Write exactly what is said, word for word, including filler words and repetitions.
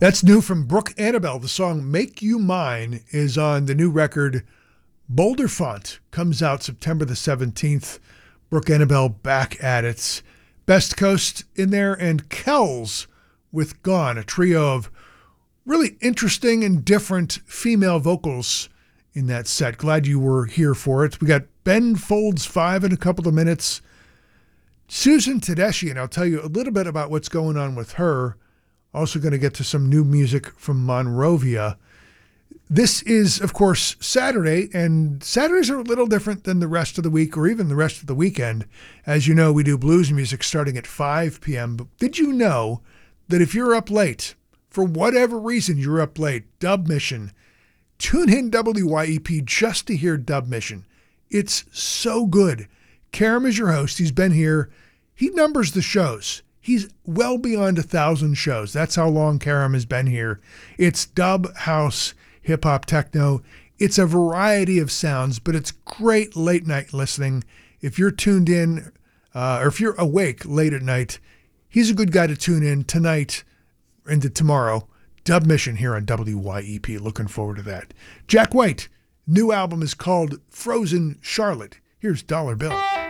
That's new from Brooke Annabelle. The song Make You Mine is on the new record Boulder Font. Comes out September the seventeenth. Brooke Annabelle back at it. Best Coast in there and Kells with Gone, a trio of really interesting and different female vocals in that set. Glad you were here for it. We got Ben Folds five in a couple of minutes. Susan Tedeschi, and I'll tell you a little bit about what's going on with her. Also going to get to some new music from Monrovia. This is, of course, Saturday, and Saturdays are a little different than the rest of the week or even the rest of the weekend. As you know, we do blues music starting at five p.m. But did you know that if you're up late, for whatever reason you're up late, Dub Mission, tune in W Y E P just to hear Dub Mission. It's so good. Karam is your host. He's been here. He numbers the shows. He's well beyond a thousand shows. That's how long Karam has been here. It's dub, house, hip-hop, techno. It's a variety of sounds, but it's great late-night listening. If you're tuned in, uh, or if you're awake late at night, he's a good guy to tune in tonight into tomorrow. Dub Mission here on W Y E P. Looking forward to that. Jack White, new album is called Frozen Charlotte. Here's Dollar Bill.